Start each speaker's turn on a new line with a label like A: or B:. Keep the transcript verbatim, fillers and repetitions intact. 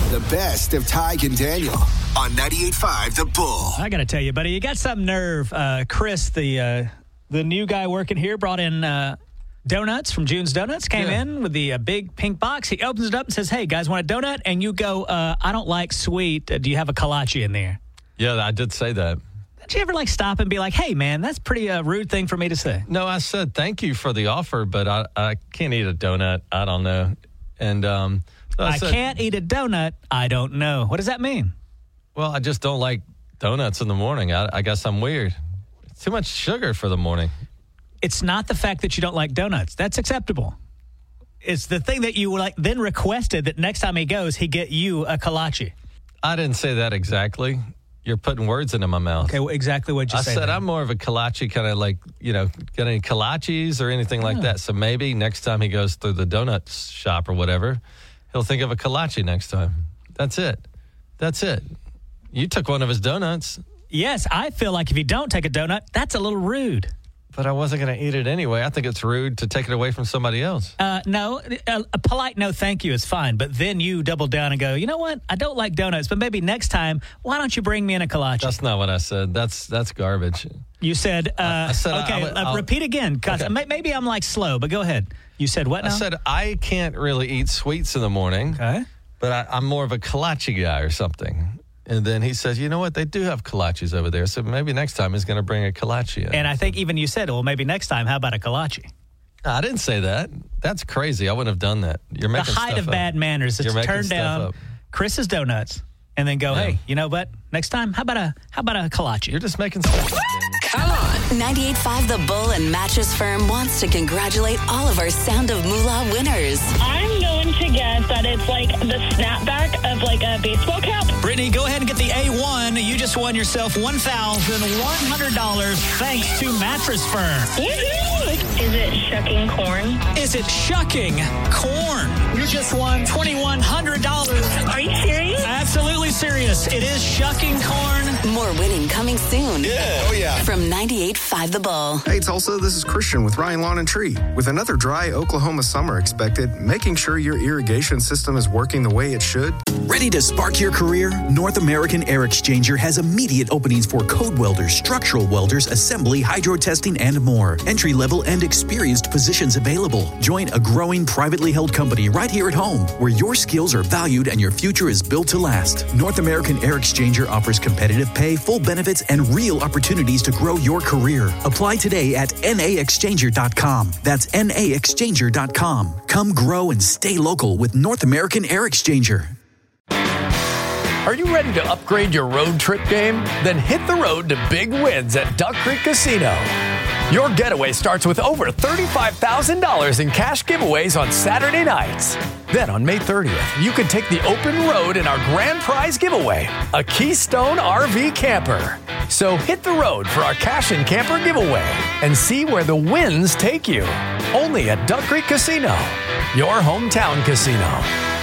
A: The best of Tig and Daniel on ninety-eight point five The Bull.
B: I got to tell you, buddy, you got some nerve. Uh, Chris, the uh, the new guy working here, brought in uh, donuts from June's Donuts, came
C: Yeah.
B: in with the uh, big pink box. He opens it up and says, hey, guys, want a donut? And you go, uh, I don't like sweet. Uh, do you have a kolache in there?
C: Yeah, I did say that.
B: Did you ever like stop and be like, hey, man, that's pretty uh, rude thing for me to say?
C: No, I said thank you for the offer, but I, I can't eat a donut. I don't know. And um, so I,
B: I
C: said,
B: can't eat a donut. I don't know. What does that mean?
C: Well, I just don't like donuts in the morning. I, I guess I'm weird. It's too much sugar for the morning.
B: It's not the fact that you don't like donuts. That's acceptable. It's the thing that you like then requested that next time he goes, he get you a kolache.
C: I didn't say that exactly. You're putting words into my mouth.
B: Okay, well, exactly what you
C: I
B: say.
C: said
B: then.
C: I'm more of a kolache kind of like, you know, got any kolaches or anything like
B: Oh.
C: that. So maybe next time he goes through the donut shop or whatever, he'll think of a kolache next time. That's it. That's it. You took one of his donuts.
B: Yes, I feel like if you don't take a donut, that's a little rude.
C: But I wasn't going to eat it anyway. I think it's rude to take it away from somebody else.
B: Uh, no, a, a polite no thank you is fine. But then you double down and go, you know what? I don't like donuts, but maybe next time, why don't you bring me in a kolache?
C: That's not what I said. That's that's garbage.
B: You said, uh,
C: I said I-
B: okay,
C: I would-
B: uh,
C: I'll-
B: repeat again. Cause
C: Okay.
B: may- maybe I'm like slow, but go ahead. You said what now?
C: I said I can't really eat sweets in the morning,
B: okay.
C: but I, I'm more of a kolache guy or something. And then he says, you know what? They do have kolaches over there. So maybe next time he's going to bring a kolache in.
B: And I think even you said, well, maybe next time, how about a kolache?
C: I didn't say that. That's crazy. I wouldn't have done that. You're
B: The
C: making
B: height
C: stuff
B: of
C: up.
B: bad manners is
C: You're
B: to
C: making
B: turn
C: stuff
B: down
C: up.
B: Chris's donuts and then go,
C: Yeah.
B: hey, you know what? Next time, how about a how about a kolache?
C: You're just making stuff up.
D: Come on. ninety-eight point five The Bull and Mattress Firm wants to congratulate all of our Sound of Moolah winners.
E: I'm going to guess that it's like the snapback of like a baseball cap.
B: Brittany, go ahead and get the A one. You just won yourself one thousand one hundred dollars thanks to Mattress Firm.
E: Woohoo! Is it shucking corn?
B: Is it shucking corn? You just won twenty-one hundred dollars.
E: Are you serious?
B: Absolutely serious. It is shucking corn.
D: More winning coming soon.
A: Yeah. Oh, yeah.
D: From ninety-eight point five The Bull.
F: Hey Tulsa, this is Christian with Ryan Lawn and Tree. With another dry Oklahoma summer expected, making sure your irrigation system is working the way it should.
G: Ready to spark your career? North American Air Exchanger has immediate openings for code welders, structural welders, assembly, hydro testing, and more. Entry-level and experienced positions available. Join a growing privately held company right here at home, where your skills are valued and your future is built to last. North American Air Exchanger offers competitive pay, full benefits, and real opportunities to grow your career. Apply today at N A exchanger dot com. That's N A exchanger dot com. Come grow and stay local with North American Air Exchanger.
H: Are you ready to upgrade your road trip game? Then hit the road to big wins at Duck Creek Casino. Your getaway starts with over thirty-five thousand dollars in cash giveaways on Saturday nights. Then on May thirtieth, you can take the open road in our grand prize giveaway, a Keystone R V camper. So hit the road for our cash and camper giveaway and see where the wins take you. Only at Duck Creek Casino, your hometown casino.